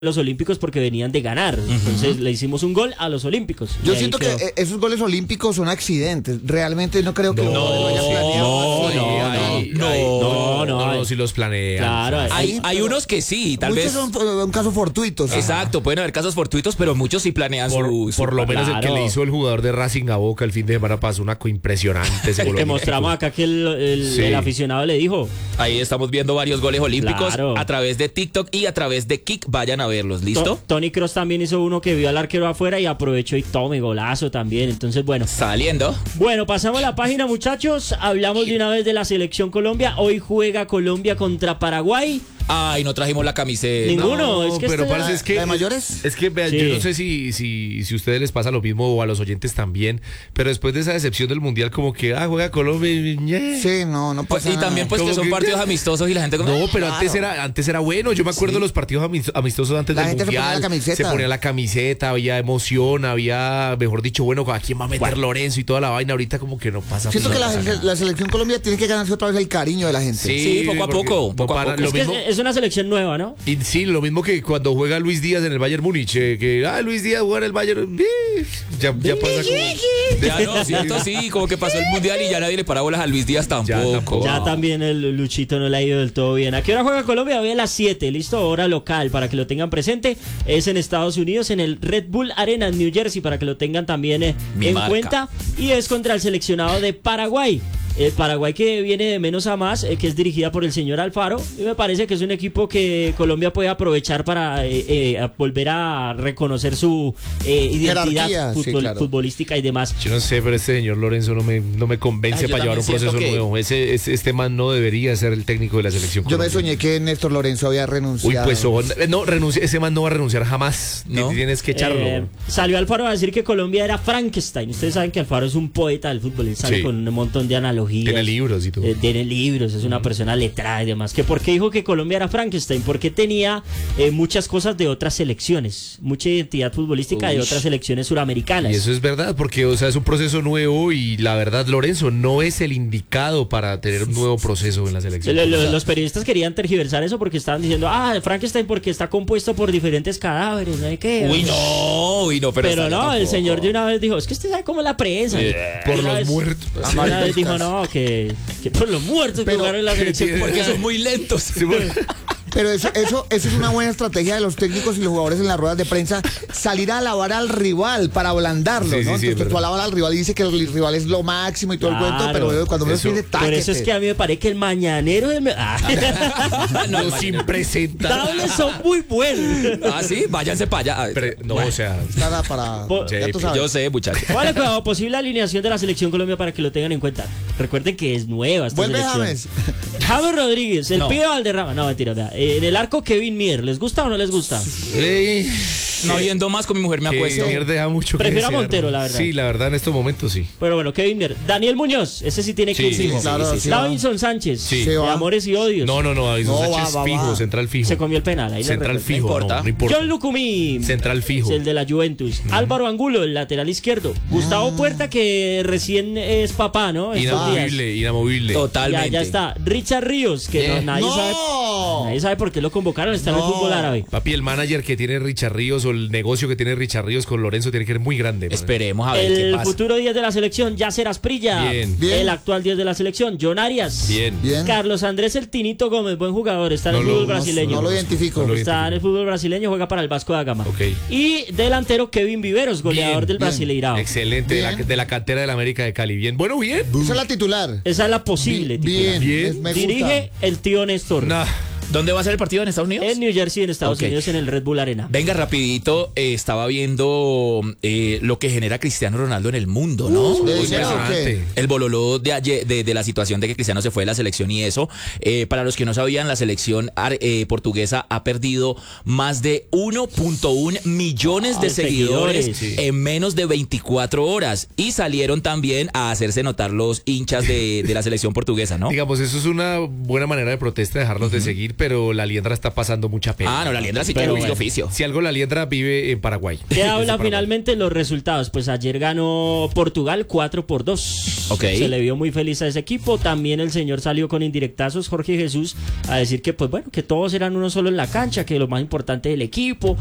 los Olímpicos porque venían de ganar. Entonces le hicimos un gol a los Olímpicos. Yo siento que esos goles olímpicos son accidentes. Realmente no creo que lo haya planeado. No, si los planean. Claro, hay unos que sí, tal muchos vez. son un caso fortuitos. Exacto, pueden haber casos fortuitos, pero muchos sí planean Por lo menos claro. el que le hizo el jugador de Racing a Boca el fin de semana pasó una impresionante. el que mostramos acá que el aficionado le dijo. Ahí estamos viendo varios goles olímpicos Claro. a través de TikTok y a través de Kik. Vayan a verlos, ¿listo? Tony Kroos también hizo uno que vio al arquero afuera y aprovechó y tome golazo también. Entonces, bueno. Saliendo. Bueno, pasamos a la página, muchachos. Hablamos de una vez de la selección Colombia. Hoy juega Colombia contra Paraguay. Ay, no trajimos la camiseta. Ninguno. Es que pero esta- parece es que ¿La de mayores? Es que vean, Sí. yo no sé si a ustedes les pasa lo mismo o a los oyentes también, pero después de esa decepción del mundial como que juega Colombia y Sí, no Pues, pasa y también pues que Como son que- partidos amistosos y la gente como... no, pero Claro. antes era bueno. Yo me acuerdo de los partidos amistosos antes La del gente se ponía mundial. la camiseta. Se ponía la camiseta, había emoción, había, mejor dicho, bueno, ¿a quién va a meter Lorenzo y toda la vaina? Ahorita como que no pasa. Siento no que pasa nada. la selección Colombia tiene que ganarse otra vez el cariño de la gente. Sí, poco a porque poco, poco a para- poco. lo Es que mismo- es una selección nueva, ¿no? Y sí, lo mismo que cuando juega Luis Díaz en el Bayern Múnich, Luis Díaz juega en el Bayern, ya pasa como... Ya no, cierto, sí, como que pasó el mundial y ya nadie le para bolas a Luis Díaz tampoco. tampoco. Ya también el Luchito no le ha ido del todo bien. ¿A qué hora juega Colombia? Hoy a las 7, listo, hora local para que lo tengan presente. Es en Estados Unidos, en el Red Bull Arena en New Jersey, para que lo tengan también Mi en marca. cuenta. Y es contra el seleccionado de Paraguay. El Paraguay que viene de menos a más, que es dirigida por el señor Alfaro. Y me parece que es un equipo que Colombia puede aprovechar para volver a reconocer su identidad Jerarquía, sí, claro. futbolística y demás. Yo no sé, pero este señor Lorenzo no me convence Ay, yo para llevar un también proceso siento que- nuevo. Este man no debería ser el técnico de la selección Yo me colombiana. soñé que Néstor Lorenzo había Uy, renunciado. pues no, renuncia, ese man no va a renunciar jamás. ¿No? Tienes que echarlo. Salió Alfaro a decir que Colombia era Frankenstein. Ustedes saben que Alfaro es un poeta del fútbol. Él sale Sí. con un montón de analogías. Tiene libros y todo. Tiene libros, es una persona letrada y demás. ¿Que ¿Por qué dijo que Colombia era Frankenstein? Porque tenía muchas cosas de otras selecciones. Mucha identidad futbolística de Uy. otras selecciones suramericanas. Y eso es verdad, porque es un proceso nuevo y la verdad, Lorenzo no es el indicado para tener un nuevo proceso en la selección. Los periodistas querían tergiversar eso porque estaban diciendo, Frankenstein porque está compuesto por diferentes cadáveres, no hay qué. Uy, no, pero Pero esta no, el tampoco. señor de una vez dijo, es que usted sabe cómo es la prensa. Por Una los vez- muertos. Una vez dijo, no, que por los muertos que Pero- jugaron en la selección. Porque son muy lentos. Pero eso es una buena estrategia de los técnicos y los jugadores en las ruedas de prensa, salir a alabar al rival para ablandarlo, Sí, ¿no? sí, sí, es Entonces tú verdad. alabas al rival y dice que el rival es lo máximo y todo Claro. el cuento, pero cuando menos Eso- tiene Por eso es que a mí me parece que el mañanero Los impresentables. son muy buenos. Ah, sí, váyanse para allá. No, o sea, Nada para... Po- ya tú sabes. Yo sé, muchachos. Vale, cuidado, posible alineación de la selección Colombia para que lo tengan en cuenta. Recuerden que es nueva esta Vuelve selección. James. James Rodríguez, el No. pibe Valderrama. No, mentira, vea. En el arco Kevin Mier, ¿les gusta o no les gusta? No viendo más con mi mujer me acuesto. deja mucho que Prefiero a desear. Montero, la verdad. Sí, la verdad, en estos momentos sí. Pero bueno, Kevin Mier. Daniel Muñoz, ese sí tiene que ir Sí, fijo. claro, sí va. Davinson Sánchez, Sí. de va. Amores y Odios. No, No, Sánchez va, fijo, va. central fijo. Se comió el penal, ahí lo Central recuerdo. fijo, importa. no importa. John Lucumí. Central fijo. Es el de la Juventus. Álvaro Angulo, el lateral izquierdo. Gustavo Puerta, que recién es papá, ¿no? Estos días. Inamovible. Totalmente. Ya está. Richard Ríos, que nadie sabe. ¡No! Nadie sabe por qué lo convocaron. Está en el No. fútbol árabe. Papi, el manager que tiene Richard Ríos o el negocio que tiene Richard Ríos con Lorenzo tiene que ser muy grande. man. Esperemos a ver qué El pasa. futuro 10 de la selección, Yacer Asprilla. Bien. Bien. El actual 10 de la selección, John Arias. Bien. Bien. Carlos Andrés El Tinito Gómez, buen jugador. Está en el No lo- fútbol no- brasileño. No lo identifico. No lo Está en el fútbol brasileño, juega para el Vasco da Gama. Ok. Y delantero Kevin Viveros, goleador Bien, del bien. Brasileirao. Excelente, Bien. de la cantera de la América de Cali. Bien, bueno, bien. Esa es la titular. Esa es la posible. titular. Bien. Me Dirige el tío Néstor. Nah, ¿Dónde va a ser el partido en Estados Unidos? En New Jersey, en Estados Ok. Unidos, en el Red Bull Arena. Venga, rapidito, estaba viendo lo que genera Cristiano Ronaldo en el mundo, ¿no? ¿de muy dinero o qué? impresionante. El bololó de ayer, de la situación de que Cristiano se fue de la selección y eso. Para los que no sabían, la selección portuguesa ha perdido más de 1.1 millones de seguidores seguidores. en menos de 24 horas. Y salieron también a hacerse notar los hinchas de la selección portuguesa, ¿no? Digamos, eso es una buena manera de protesta, dejarlos de seguir, pero la Liendra está pasando mucha pena. Ah, no, la Liendra sí Pero tiene un bueno. oficio. Si algo, la Liendra vive en Paraguay. ¿Qué Es habla de Paraguay. finalmente los resultados? Pues ayer ganó Portugal 4-2. Ok. Se le vio muy feliz a ese equipo. También el señor salió con indirectazos, Jorge Jesús, a decir que pues bueno, que todos eran uno solo en la cancha, que lo más importante del equipo,